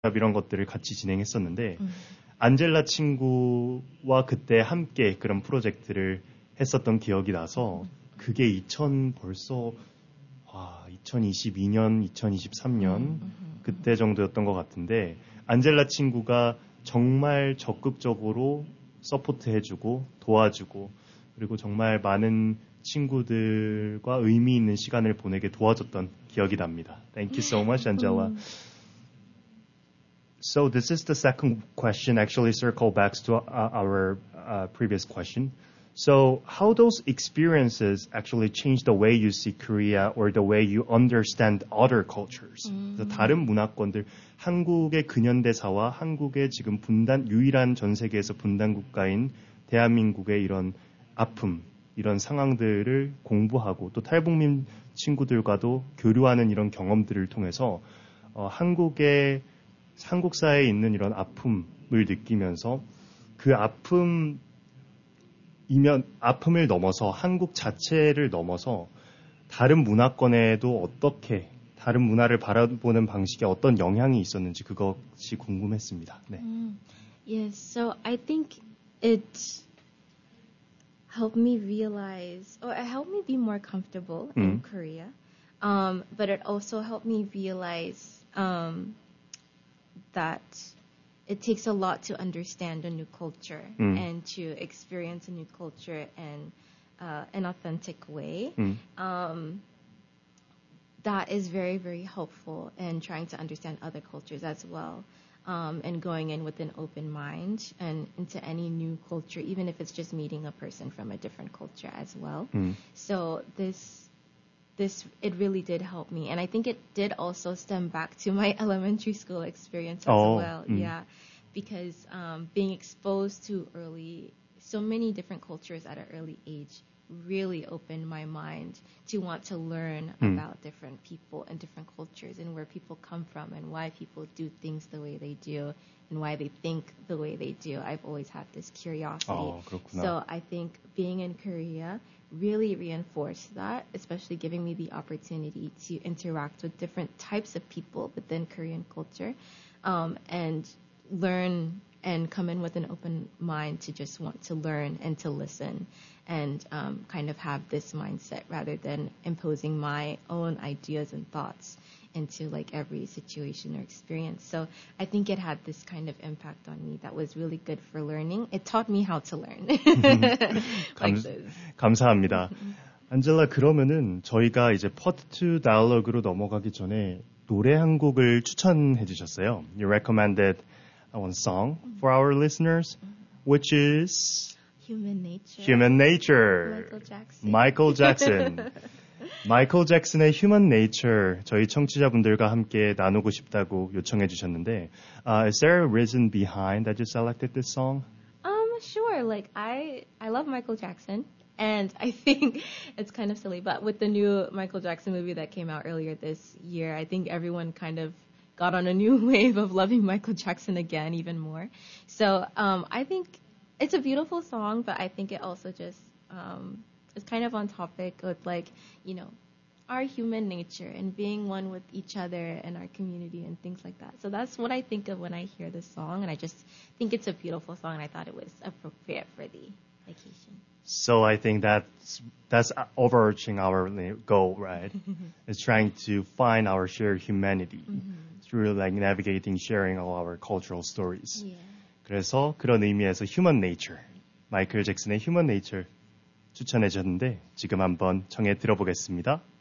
이런 것들을 같이 진행했었는데 안젤라 친구와 그때 함께 그런 프로젝트를 했었던 기억이 나서 그게 2022년, 2023년 그때 정도였던 것 같은데 안젤라 친구가 정말 적극적으로 서포트해주고 도와주고 그리고 정말 많은 친구들과 의미 있는 시간을 보내게 도와줬던 기억이 납니다. Thank you so much, Angela. So this is the second question, actually circle back to our previous question. So how those experiences actually change the way you see Korea or the way you understand other cultures. 다른 문화권들, 한국의 근현대사와 한국의 지금 유일한 전 세계에서 분단 국가인 대한민국의 이런 아픔, 이런 상황들을 공부하고 또 탈북민 친구들과도 교류하는 이런 경험들을 통해서 한국 사회에 있는 이런 아픔을 느끼면서 그 아픔을 넘어서 한국 자체를 넘어서 다른 문화권에도 어떻게 다른 문화를 바라보는 방식에 어떤 영향이 있었는지 그것이 궁금했습니다. 네. Yes, so I think it helped me realize, or it helped me be more comfortable in Korea, but it also helped me realize that it takes a lot to understand a new culture and to experience a new culture in an authentic way. That is very, very helpful in trying to understand other cultures as well, and going in with an open mind and into any new culture, even if it's just meeting a person from a different culture as well. So it really did help me. And I think it did also stem back to my elementary school experience as well. Yeah. Because being exposed to so many different cultures at an early age really opened my mind to want to learn about different people and different cultures and where people come from and why people do things the way they do and why they think the way they do. I've always had this curiosity. So I think being in Korea really reinforced that, especially giving me the opportunity to interact with different types of people within Korean culture, and learn and come in with an open mind to just want to learn and to listen and kind of have this mindset rather than imposing my own ideas and thoughts into like every situation or experience. So I think it had this kind of impact on me that was really good for learning. It taught me how to learn. like this. 감사합니다. 안젤라, 그러면은 저희가 이제 Part 2 다이얼로그로 넘어가기 전에 노래 한 곡을 추천해 주셨어요. You recommended one song for our listeners, which is Human Nature. Human Nature. Michael Jackson. 마이클 잭슨의 Human Nature 저희 청취자분들과 함께 나누고 싶다고 요청해 주셨는데, is there a reason behind that you selected this song? Sure. Like I love Michael Jackson, and I think it's kind of silly, but with the new Michael Jackson movie that came out earlier this year, I think everyone kind of got on a new wave of loving Michael Jackson again, even more. So I think it's a beautiful song, but I think it also just is kind of on topic with like, you know, our human nature and being one with each other and our community and things like that. So that's what I think of when I hear this song, and I just think it's a beautiful song, and I thought it was appropriate for the occasion. So I think that's overarching our goal, right? Is trying to find our shared humanity through like navigating, sharing all our cultural stories. Yeah. 그래서 그런 의미에서 Human Nature, 마이클 잭슨의 Human Nature 추천해 주셨는데 지금 한번 청해 들어보겠습니다.